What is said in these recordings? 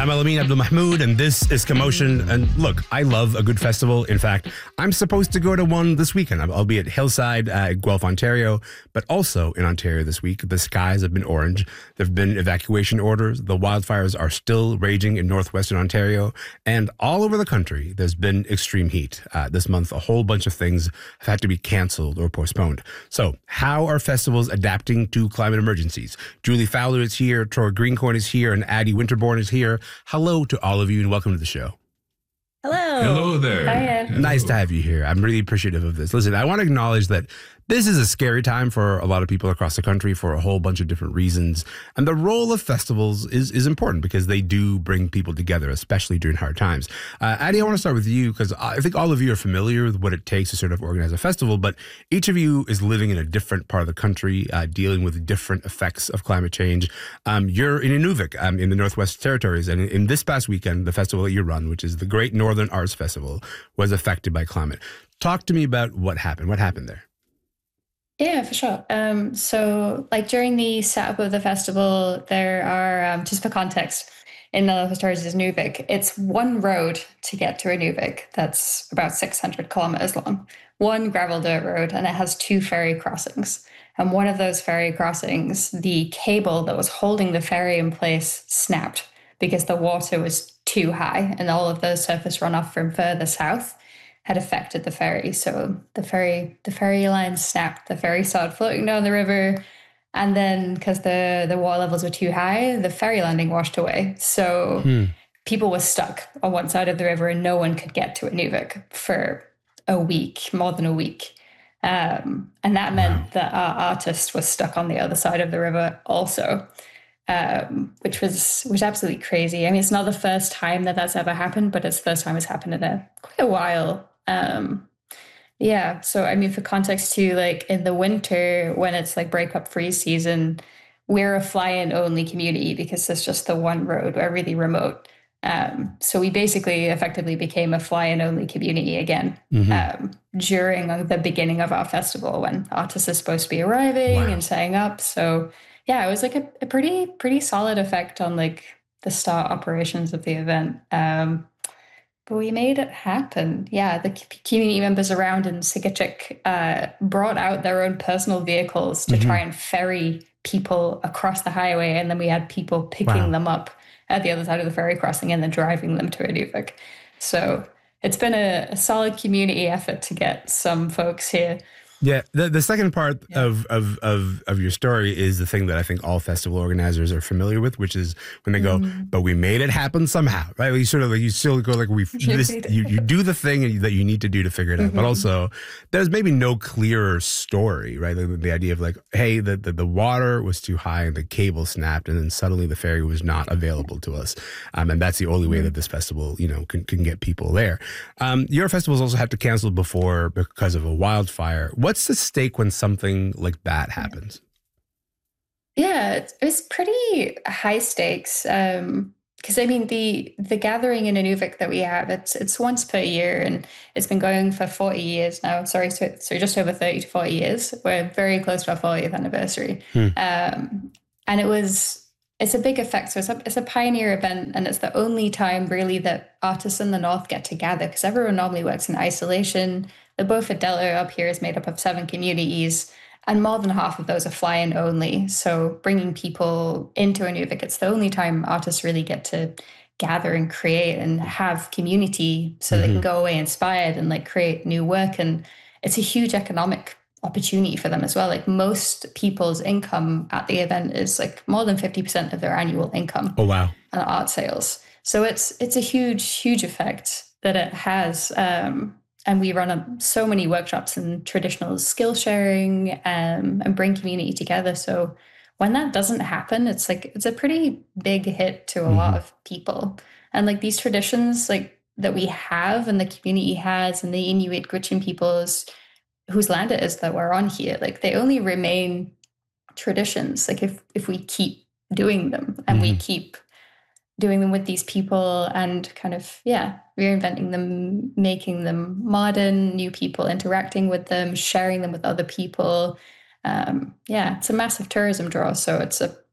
I'm Alameen Abdul Mahmood, and this is Commotion. And look, I love a good festival. In fact, I'm supposed to go to one this weekend. I'll be at Hillside, Guelph, Ontario, but also in Ontario this week. The skies have been orange. There have been evacuation orders. The wildfires are still raging in northwestern Ontario. And all over the country, there's been extreme heat. This month, a whole bunch of things have had to be canceled or postponed. So how are festivals adapting to climate emergencies? Julie Fowler is here, Troy Greencorn is here, and Addie Winterborn is here. Hello to all of you and welcome to the show. Hello. Hello there. Hiya. Hello. Nice to have you here. I'm really appreciative of this. Listen, I want to acknowledge that this is a scary time for a lot of people across the country for a whole bunch of different reasons. And the role of festivals is important because they do bring people together, especially during hard times. Addie, I want to start with you because I think all of you are familiar with what it takes to sort of organize a festival, but each of you is living in a different part of the country, dealing with different effects of climate change. You're in Inuvik, in the Northwest Territories, and in this past weekend, the festival that you run, which is the Great Northern Arts Festival, was affected by climate. Talk to me about what happened. What happened there? Yeah, for sure. So like during the setup of the festival, there are, just for context, in the Northwest Territories is Inuvik. It's one road to get to Inuvik that's about 600 kilometers long, one gravel dirt road, and it has two ferry crossings. And one of those ferry crossings, the cable that was holding the ferry in place snapped because the water was too high and all of the surface runoff from further south had affected the ferry. So the ferry line snapped, the ferry started floating down the river. And then because the water levels were too high, the ferry landing washed away. So people were stuck on one side of the river and no one could get to Inuvik for a week, more than a week. And that meant that our artist was stuck on the other side of the river also, which was absolutely crazy. I mean, it's not the first time that that's ever happened, but it's the first time it's happened in quite a while. Yeah. So, I mean, for context too, like in the winter when it's like breakup freeze season, we're a fly-in only community because it's just the one road. We're really remote. So we basically effectively became a fly-in only community again during the beginning of our festival when artists are supposed to be arriving and setting up. So yeah, it was like a pretty solid effect on like the start operations of the event. But we made it happen. Yeah, the community members around in Sigachik brought out their own personal vehicles to try and ferry people across the highway. And then we had people picking them up at the other side of the ferry crossing and then driving them to Inuvik. So it's been a solid community effort to get some folks here. Yeah, the second part of your story is the thing that I think all festival organizers are familiar with, which is when they go, but we made it happen somehow, right? Like you still go like you do the thing that you need to do to figure it out, but also there's maybe no clearer story, right? The idea of like, hey, the water was too high and the cable snapped, and then suddenly the ferry was not available to us, and that's the only way that this festival, can get people there. Your festivals also had to cancel before because of a wildfire. What's the stake when something like that happens? Yeah, it's pretty high stakes. Because I mean, the gathering in Inuvik that we have, it's once per year, and it's been going for 40 years now. Sorry, so just over 30 to 40 years. We're very close to our 40th anniversary. And it's a big effect. So it's a pioneer event, and it's the only time really that artists in the North get to gather because everyone normally works in isolation. The Beaufort Delta up here is made up of 7 communities, and more than half of those are fly-in only. So bringing people into Inuvik, it's the only time artists really get to gather and create and have community so they can go away inspired and like create new work. And it's a huge economic opportunity for them as well. Like most people's income at the event is like more than 50% of their annual income. Oh, wow. On art sales. So it's a huge effect that it has. And we run so many workshops and traditional skill sharing and bring community together. So when that doesn't happen, it's a pretty big hit to a lot of people. And like these traditions like that we have and the community has and the Inuit Gwich'in peoples whose land it is that we're on here, like they only remain traditions. Like if we keep doing them and we keep doing them with these people and kind of, reinventing them, making them modern, new people interacting with them, sharing them with other people. It's a massive tourism draw. So it's a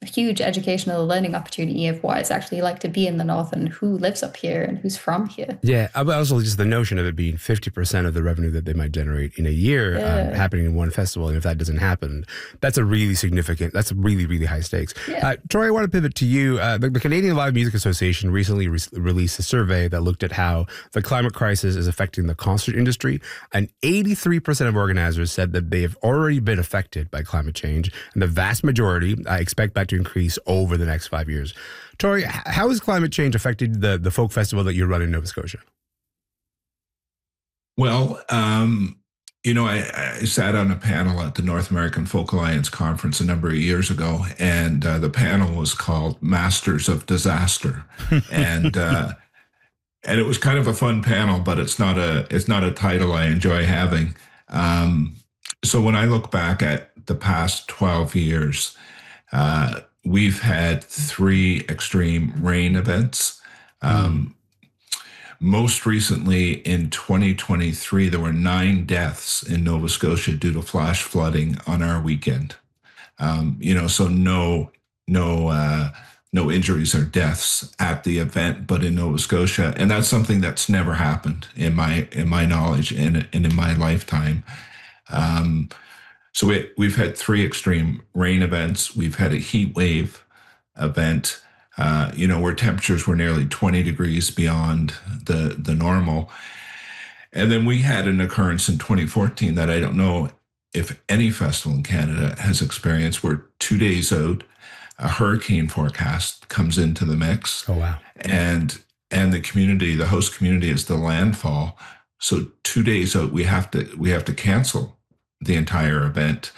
huge educational learning opportunity of what it's actually like to be in the North and who lives up here and who's from here. Yeah, but also just the notion of it being 50% of the revenue that they might generate in a year happening in one festival. And if that doesn't happen, that's a really significant, that's really, really high stakes. Yeah. Troy, I want to pivot to you. The Canadian Live Music Association recently released a survey that looked at how the climate crisis is affecting the concert industry. And 83% of organizers said that they have already been affected by climate change. And the vast majority expect that to increase over the next 5 years. Tori, how has climate change affected the folk festival that you run in Nova Scotia? Well, I sat on a panel at the North American Folk Alliance conference a number of years ago, and the panel was called Masters of Disaster. And and it was kind of a fun panel, but it's not a title I enjoy having. So when I look back at the past 12 years, we've had 3 extreme rain events. Most recently in 2023, there were 9 deaths in Nova Scotia due to flash flooding on our weekend. So no injuries or deaths at the event, but in Nova Scotia, and that's something that's never happened in my knowledge and in my lifetime. So we've had 3 extreme rain events. We've had a heat wave event, where temperatures were nearly 20 degrees beyond the normal. And then we had an occurrence in 2014 that I don't know if any festival in Canada has experienced, where 2 days out, a hurricane forecast comes into the mix. Oh, wow. And the host community is the landfall. So 2 days out, we have to cancel the entire event.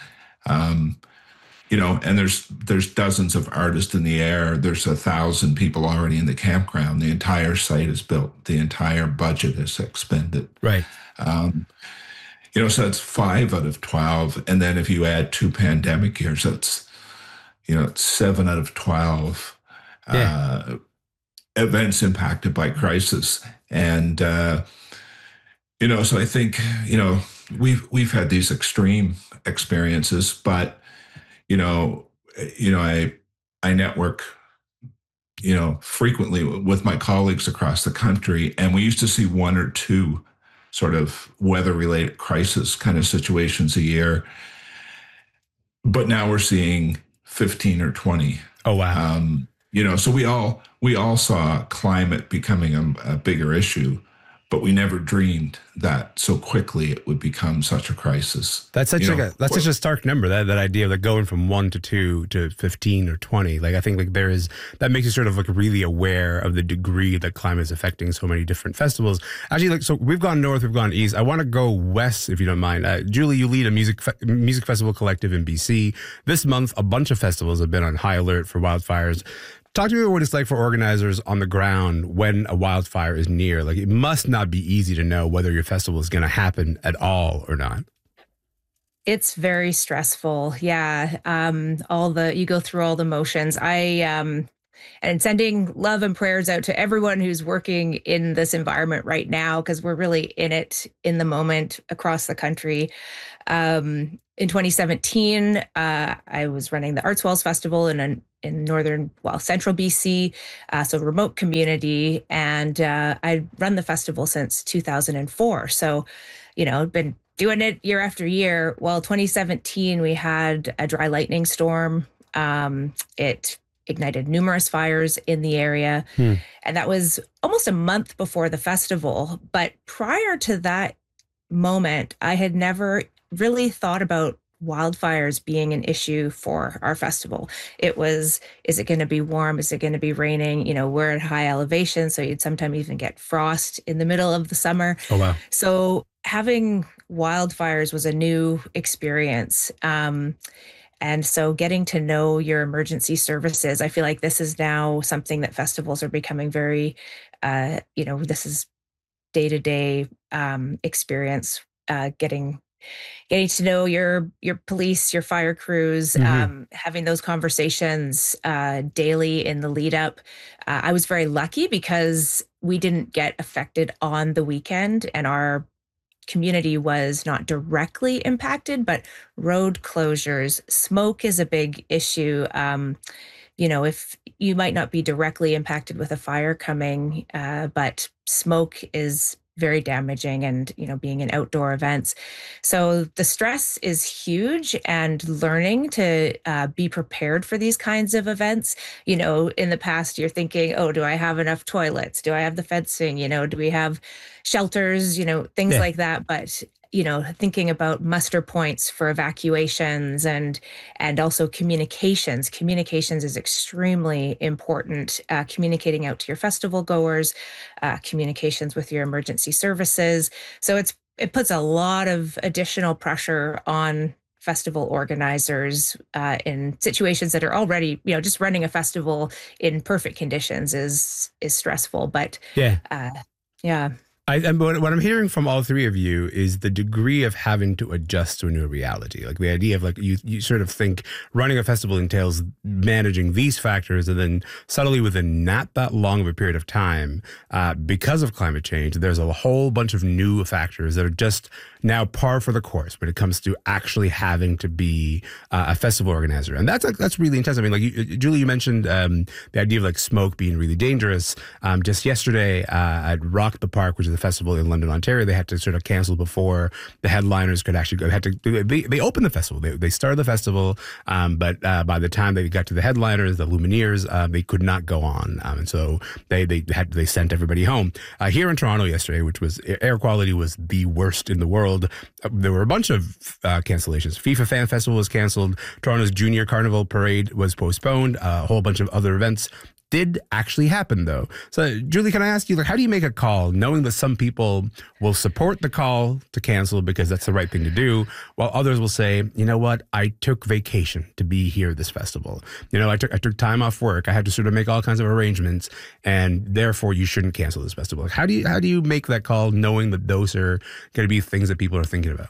And there's dozens of artists in the air. There's 1,000 people already in the campground. The entire site is built. The entire budget is expended. Right. So that's 5 out of 12. And then if you add 2 pandemic years, that's, it's 7 out of 12 events impacted by crisis. And, so I think, we've had these extreme experiences, but I network, frequently with my colleagues across the country, and we used to see 1 or 2 sort of weather-related crisis kind of situations a year, but now we're seeing 15 or 20. Oh, wow. So we all saw climate becoming a bigger issue, but we never dreamed that so quickly it would become such a crisis. That's such such a stark number. That idea of like going from 1 to 2 to 15 or 20. Like I think like that makes you sort of like really aware of the degree that climate is affecting so many different festivals. Actually, so we've gone north, we've gone east. I want to go west, if you don't mind. Julie, you lead a music festival collective in BC. This month, a bunch of festivals have been on high alert for wildfires. Talk to me about what it's like for organizers on the ground when a wildfire is near. Like, it must not be easy to know whether your festival is going to happen at all or not. It's very stressful. Yeah. You go through all the motions. And sending love and prayers out to everyone who's working in this environment right now, because we're really in it in the moment across the country. In 2017, I was running the Arts Wells Festival in central BC, so remote community, and I'd run the festival since 2004. So, been doing it year after year. Well, 2017, we had a dry lightning storm. It ignited numerous fires in the area, and that was almost a month before the festival. But prior to that moment, I had never really thought about wildfires being an issue for our festival. It was, is it going to be warm? Is it going to be raining? We're at high elevation, so you'd sometimes even get frost in the middle of the summer. Oh, wow. So having wildfires was a new experience. And so getting to know your emergency services, I feel like this is now something that festivals are becoming very, this is day-to-day experience, getting to know your police, your fire crews, having those conversations daily in the lead up. I was very lucky because we didn't get affected on the weekend, and our community was not directly impacted, but road closures, smoke is a big issue. If you might not be directly impacted with a fire coming, but smoke is very damaging and, being in outdoor events. So the stress is huge, and learning to be prepared for these kinds of events. In the past, you're thinking, oh, do I have enough toilets? Do I have the fencing? Do we have shelters? Things like that. But thinking about muster points for evacuations and also communications. Communications is extremely important. Communicating out to your festival goers, communications with your emergency services. So it puts a lot of additional pressure on festival organizers in situations that are already, just running a festival in perfect conditions is stressful. But yeah. What I'm hearing from all three of you is the degree of having to adjust to a new reality. Like the idea of like you sort of think running a festival entails managing these factors, and then suddenly within not that long of a period of time, because of climate change, there's a whole bunch of new factors that are just now par for the course when it comes to actually having to be a festival organizer. And that's really intense. I mean, like Julie, you mentioned the idea of like smoke being really dangerous. Just yesterday at Rock the Park, which is a festival in London, Ontario, they had to sort of cancel before the headliners could actually go. They opened the festival. They started the festival, but by the time they got to the headliners, the Lumineers, they could not go on, and so they sent everybody home. Here in Toronto yesterday, which was air quality was the worst in the world. There were a bunch of cancellations. FIFA Fan Festival was canceled. Toronto's Junior Carnival Parade was postponed. A whole bunch of other events did actually happen, though. So, Julie, can I ask you, like, how do you make a call knowing that some people will support the call to cancel because that's the right thing to do, while others will say, you know what, I took vacation to be here at this festival. I took time off work. I had to sort of make all kinds of arrangements, and therefore you shouldn't cancel this festival. Like, how do you make that call knowing that those are going to be things that people are thinking about?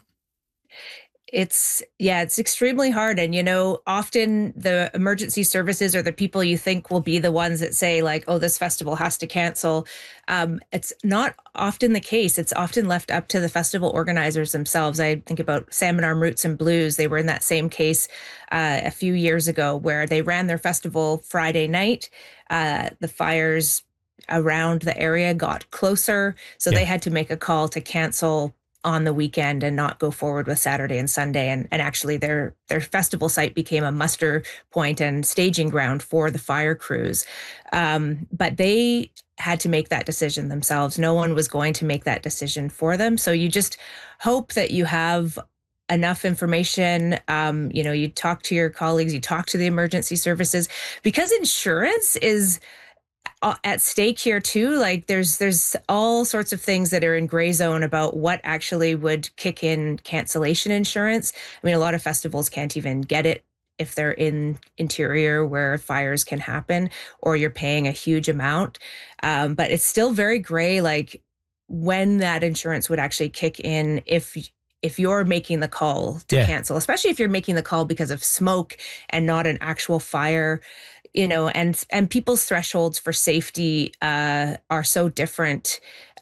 It's extremely hard. And, often the emergency services are the people you think will be the ones that say like, oh, this festival has to cancel. It's not often the case. It's often left up to the festival organizers themselves. I think about Salmon Arm Roots and Blues. They were in that same case a few years ago where they ran their festival Friday night. The fires around the area got closer. So they had to make a call to cancel on the weekend and not go forward with Saturday and Sunday. And actually their festival site became a muster point and staging ground for the fire crews. But they had to make that decision themselves. No one was going to make that decision for them. So you just hope that you have enough information. You talk to your colleagues, you talk to the emergency services, because insurance is at stake here too. Like there's all sorts of things that are in gray zone about what actually would kick in cancellation insurance. I mean, a lot of festivals can't even get it if they're in interior where fires can happen, or you're paying a huge amount. But it's still very gray, like when that insurance would actually kick in if you're making the call to cancel, especially if you're making the call because of smoke and not an actual fire. And people's thresholds for safety are so different.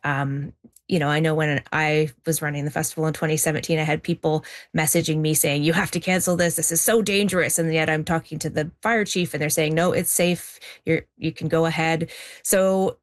I know when I was running the festival in 2017, I had people messaging me saying, you have to cancel this. This is so dangerous. And yet I'm talking to the fire chief and they're saying, no, it's safe. You can go ahead. So